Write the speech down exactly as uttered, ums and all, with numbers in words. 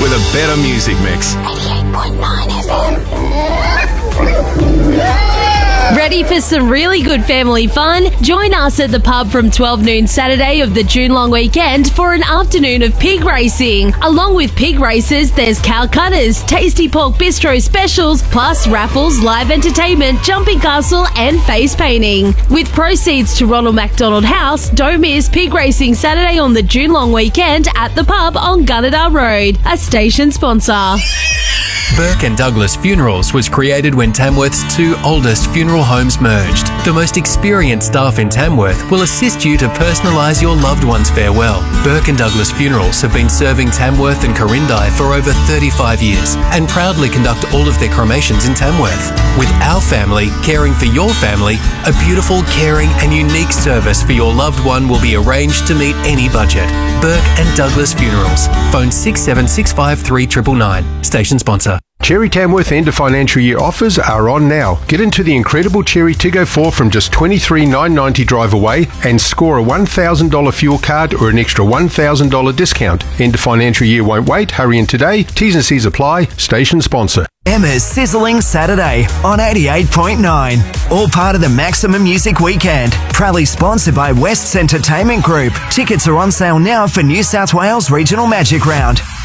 with a better music mix. eighty-eight point nine F M. Ready for some really good family fun? Join us at the pub from twelve noon Saturday of the June long weekend for an afternoon of pig racing. Along with pig races, there's cow cutters, tasty pork bistro specials, plus raffles, live entertainment, jumping castle and face painting. With proceeds to Ronald McDonald House, don't miss pig racing Saturday on the June long weekend at the pub on Gunnedah Road, a station sponsor. Burke and Douglas Funerals was created when Tamworth's two oldest funeral homes merged. The most experienced staff in Tamworth will assist you to personalise your loved one's farewell. Burke and Douglas Funerals have been serving Tamworth and Corindai for over thirty-five years and proudly conduct all of their cremations in Tamworth. With our family caring for your family, a beautiful, caring and unique service for your loved one will be arranged to meet any budget. Burke and Douglas Funerals. Phone six seven six five three nine nine nine. Station sponsor. Cherry Tamworth end of financial year offers are on now. Get into the incredible Cherry Tiggo four from just twenty-three thousand nine hundred ninety dollars drive away and score a one thousand dollars fuel card or an extra one thousand dollars discount. End of financial year won't wait. Hurry in today. T's and C's apply. Station sponsor. Emma's Sizzling Saturday on eighty-eight point nine. All part of the Maximum Music Weekend. Proudly sponsored by West's Entertainment Group. Tickets are on sale now for New South Wales Regional Magic Round.